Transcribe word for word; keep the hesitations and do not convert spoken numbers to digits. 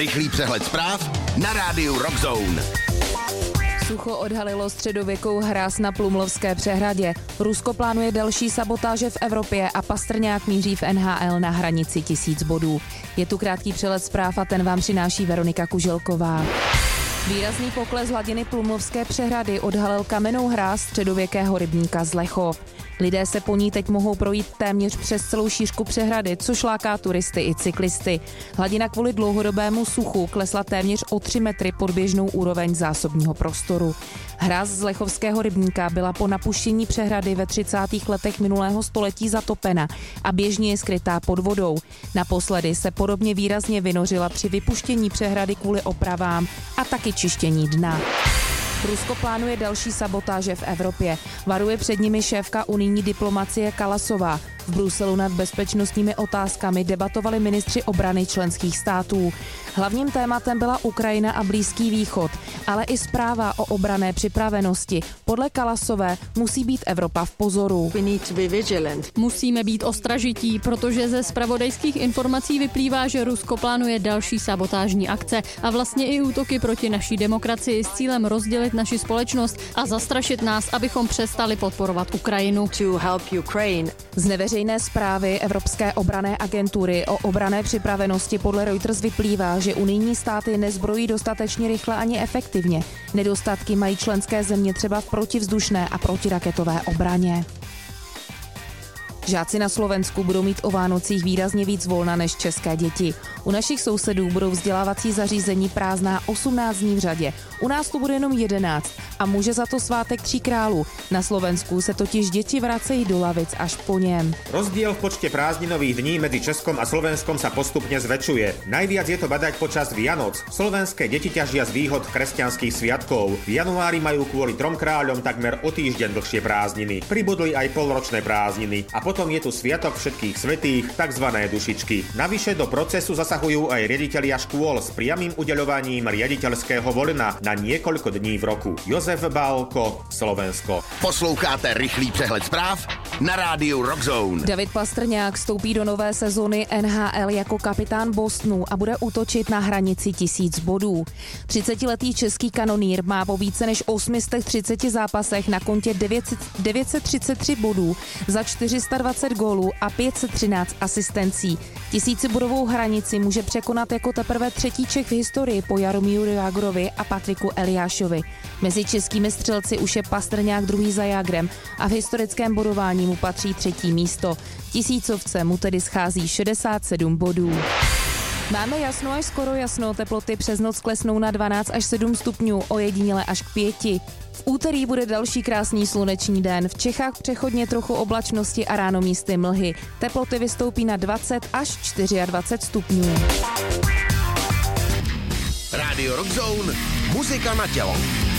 Rychlý přehled zpráv na rádiu Rock Zone. Sucho odhalilo středověkou hráz na Plumlovské přehradě. Rusko plánuje další sabotáže v Evropě a Pastrňák míří v N H L na hranici tisíc bodů. Je tu krátký přehled zpráv a ten vám přináší Veronika Kuželková. Výrazný pokles hladiny Plumlovské přehrady odhalil kamennou hráz středověkého rybníka Zlechov. Lidé se po ní teď mohou projít téměř přes celou šířku přehrady, což láká turisty i cyklisty. Hladina kvůli dlouhodobému suchu klesla téměř o tři metry pod běžnou úroveň zásobního prostoru. Hráz Zlechovského rybníka byla po napuštění přehrady ve třicátých letech minulého století zatopena a běžně je skrytá pod vodou. Naposledy se podobně výrazně vynořila při vypuštění přehrady kvůli opravám a taky čištění dna. Rusko plánuje další sabotáže v Evropě. Varuje před nimi šéfka unijní diplomacie Kalasová. V Bruselu nad bezpečnostními otázkami debatovali ministři obrany členských států. Hlavním tématem byla Ukrajina a Blízký východ, ale i zpráva o obranné připravenosti. Podle Kalasové musí být Evropa v pozoru. Musíme být ostražití, protože ze zpravodajských informací vyplývá, že Rusko plánuje další sabotážní akce a vlastně i útoky proti naší demokracii s cílem rozdělit naši společnost a zastrašit nás, abychom přestali podporovat Ukrajinu. Z neveřejné zprávy Evropské obranné agentury o obranné připravenosti podle Reuters vyplývá, že unijní státy nezbrojí dostatečně rychle ani efektivně. Nedostatky mají členské země třeba v protivzdušné a protiraketové obraně. Žáci na Slovensku budou mít o Vánocích výrazně víc volna než české děti. U našich sousedů budou vzdělávací zařízení prázdná osmnáct dní v řadě. U nás to bude jenom jedenáct a může za to svátek Tří králů. Na Slovensku se totiž děti vracejí do lavic až po něm. Rozdiel v počte prázdninových dní medzi Českom a Slovenskom sa postupne zväčšuje. Najviac je to badať počas Vianoc. Slovenské deti ťažia z výhod kresťanských sviatkov. V januári majú kvôli trom kráľom takmer o týždeň dlhšie prázdniny. Pribudli aj polročné prázdniny a potom je tu sviatok všetkých svätých, takzvané dušičky. Navyše do procesu zasahujú aj riaditelia škôl s priamym udeľovaním riaditeľského voľna na niekoľko dní v roku. Jozef Bálko, Slovensko. Posloucháte rychlý přehled zpráv na rádiu Rock Zone. David Pastrňák vstoupí do nové sezony N H L jako kapitán Bostonu a bude útočit na hranici tisíc bodů. třicetiletý český kanonýr má po více než osm set třiceti zápasech na kontě devět set třicet tři bodů za čtyři sta dvacet gólů a pět set třináct asistencí. Tisícibodovou hranici může překonat jako teprve třetí Čech v historii po Jaromíru Jágrovi a Patriku Eliášovi. Mezi českými střelci už je Pastrňák druhý za Jágrem a v historickém bodování mu patří třetí místo. Tisícovce mu tedy schází šedesát sedm bodů. Máme jasno až skoro jasno, teploty přes noc klesnou na dvanáct až sedm stupňů, ojediněle až k pěti. V úterý bude další krásný sluneční den, v Čechách přechodně trochu oblačnosti a ráno místy mlhy. Teploty vystoupí na dvacet až dvacet čtyři stupňů. Rádio Rock Zone, muzika na tělo.